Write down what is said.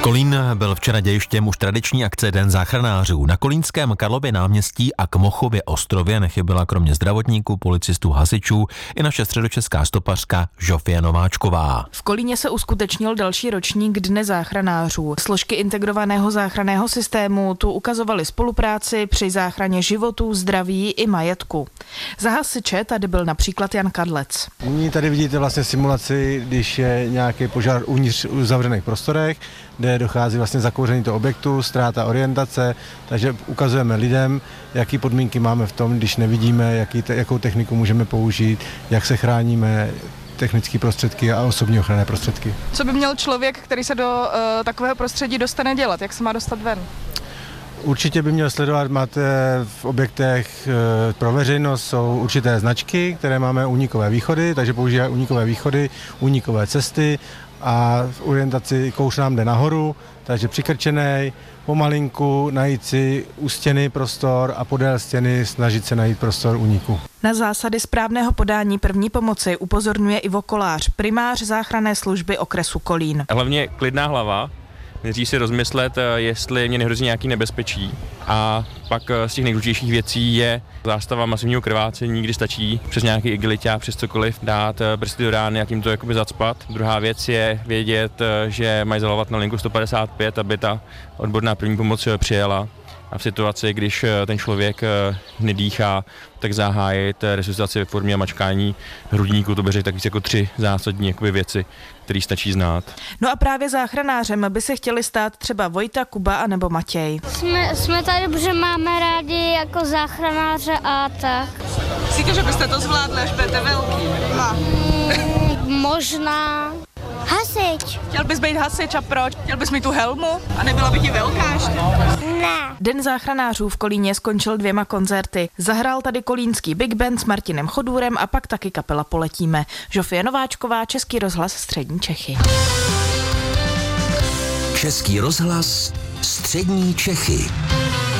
Kolín byl včera dějištěm už tradiční akce Den záchranářů. Na kolínském Karlově náměstí a k Mochově ostrově nechyběla kromě zdravotníků, policistů, hasičů i naše středočeská stopařka Žofie Nováčková. V Kolíně se uskutečnil další ročník Dne záchranářů. Složky integrovaného záchranného systému tu ukazovaly spolupráci při záchraně životů, zdraví i majetku. Za hasiče tady byl například Jan Kadlec. Nyní tady vidíte vlastně simulaci, když je nějaký požár uvnitř uzavřených prostorech, kde dochází vlastně zakouření toho objektu, ztráta orientace, takže ukazujeme lidem, jaký podmínky máme v tom, když nevidíme, jakou techniku můžeme použít, jak se chráníme, technické prostředky a osobní ochranné prostředky. Co by měl člověk, který se do takového prostředí dostane, dělat? Jak se má dostat ven? Určitě by měl sledovat, máte v objektech pro veřejnost jsou určité značky, které máme únikové východy, takže používají únikové východy, únikové cesty a v orientaci kouř nám jde nahoru, takže přikrčenej, pomalinku najít si u stěny prostor a podél stěny snažit se najít prostor úniku. Na zásady správného podání první pomoci upozorňuje Ivo Kolář, primář záchranné služby okresu Kolín. Hlavně klidná hlava, nejdřív si rozmyslet, jestli mě nehrozí nějaký nebezpečí, a pak z těch nejdůležitějších věcí je zástava masivního krvácení, kdy stačí přes nějaký igeliťák, přes cokoliv dát prsty do rány a tím to jakoby zacpat. Druhá věc je vědět, že mají zavolat na linku 155, aby ta odborná první pomoc přijela. A v situaci, když ten člověk nedýchá, tak zahájit resuscitaci ve formě mačkání hrudníku, to by řekl tak víc jako 3 zásadní věci, které stačí znát. No a právě záchranářem by se chtěli stát třeba Vojta, Kuba a nebo Matěj. Jsme tady, protože máme rádi jako záchranáře a tak. Myslíte, že byste to zvládli, až budete velký? Možná. Hasič. Chtěl bys být hasič a proč? Chtěl bys mít tu helmu? A nebyla by ti velká ještě? Ne. Den záchranářů v Kolíně skončil 2 koncerty. Zahrál tady kolínský Big Band s Martinem Chodůrem a pak taky kapela Poletíme. Žofie Nováčková, Český rozhlas Střední Čechy. Český rozhlas Střední Čechy.